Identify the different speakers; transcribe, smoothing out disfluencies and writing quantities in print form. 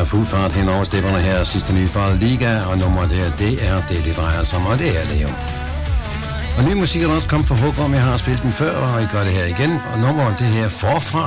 Speaker 1: fuld fart hen over stepperne her. Sidste nye fra Liga, og nummeret der, det er det drejer sig om, og det er det jo. Og ny musik er også kommet for håb om, jeg har spillet den før, og I gør det her igen. Og nummeret det her forfra,